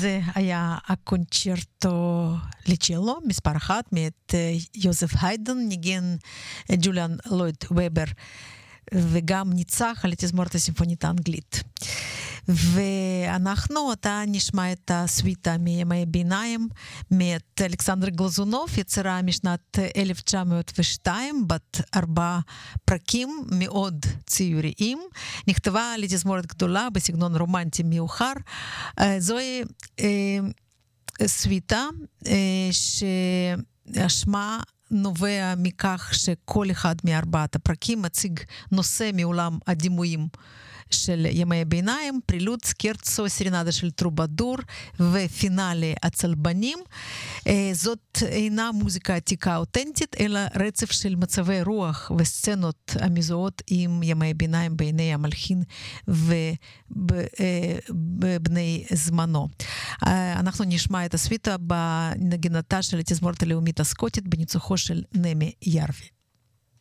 זה היה הקונצ'רטו לצ'לו, מספר 1, מאת יוזף היידן, ניגן ג'וליאן לויד וובר, וגם ניצח על התזמורת הסימפונית האנגלית. ואנחנו עתה נשמע את הסוויטה מימי ביניים, מאת אלכסנדר גלזונוב, יצירה משנת 1902, בת 4 פרקים מאוד ציוריים, נכתבה לתזמורת גדולה בסגנון רומנטי מיוחר. זוהי סוויטה שהשמה נובע מכך שכל אחד מארבעת הפרקים מציג נושא מעולם הדימויים של ימי הביניים, פרילוד, סקרצו, סרנדה של טרובדור ופינאלי הצלבנים. זאת אינה מוזיקה עתיקה אותנטית, אלא רצף של מצבי רוח וסצנות המזוהות עם ימי הביניים בעיני המלחין ובבני זמנו. אנחנו נשמע את הסוויטה בנגינתה של התזמורת הלאומית הסקוטית בניצוחו של נמי ירווי.